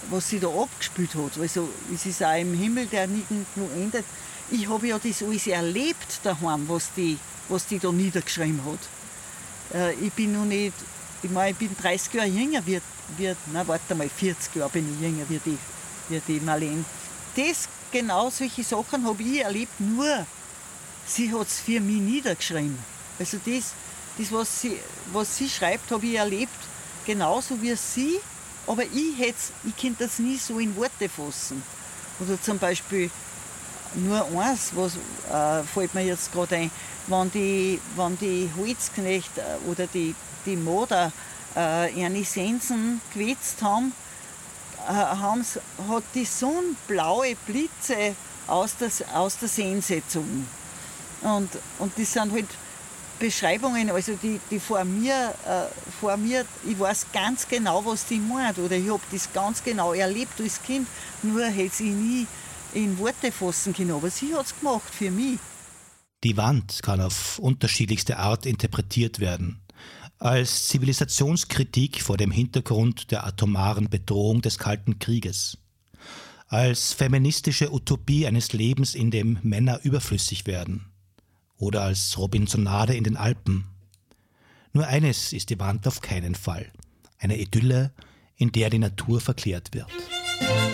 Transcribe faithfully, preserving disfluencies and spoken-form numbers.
was sie da abgespielt hat. Also es ist auch im Himmel, der nirgendwo endet. Ich habe ja das alles erlebt daheim, was die, was die da niedergeschrieben hat. Äh, ich bin noch nicht, ich meine, ich bin dreißig Jahre jünger, wie, wie, nein, warte mal, vierzig Jahre bin ich jünger wie die, wie die Marlene. Das, genau solche Sachen habe ich erlebt, nur sie hat es für mich niedergeschrieben. Also das, das was, sie, was sie schreibt, habe ich erlebt, genauso wie sie, aber ich, ich könnte das nie so in Worte fassen. Oder zum Beispiel nur eins, was äh, fällt mir jetzt gerade ein, wenn die, wenn die Holzknechte oder die, die Moder äh, eine Sensen gewetzt haben, äh, haben's, hat die Sonne blaue Blitze aus der, aus der Sense gezogen. Und, und das sind halt Beschreibungen, also die, die vor, mir, äh, vor mir, ich weiß ganz genau, was die meint, oder ich habe das ganz genau erlebt als Kind, nur hätte sie nie in Worte fassen können, aber sie hat es gemacht für mich. Die Wand kann auf unterschiedlichste Art interpretiert werden. Als Zivilisationskritik vor dem Hintergrund der atomaren Bedrohung des Kalten Krieges. Als feministische Utopie eines Lebens, in dem Männer überflüssig werden. Oder als Robinsonade in den Alpen. Nur eines ist die Wand auf keinen Fall. Eine Idylle, in der die Natur verklärt wird.